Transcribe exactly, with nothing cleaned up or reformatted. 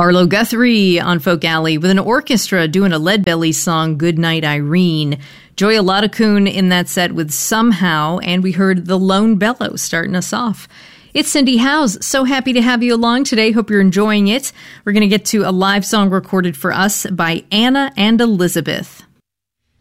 Arlo Guthrie on Folk Alley with an orchestra doing a Leadbelly song, Goodnight Irene. Joya Ladakun in that set with Somehow, and we heard The Lone Bellow starting us off. It's Cindy Howes. So happy to have you along today. Hope you're enjoying it. We're going to get to a live song recorded for us by Anna and Elizabeth.